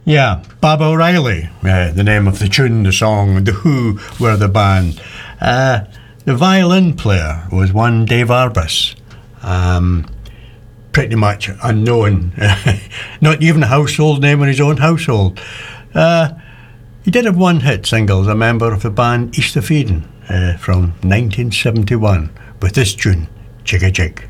Yeah, Bob O'Reilly, the name of the tune, the song. The Who were the band. The violin player was one Dave Arbus. Pretty much unknown. Not even a household name in his own household. He did have one hit single as a member of the band East of Eden from 1971 with this tune, Jig a Jig.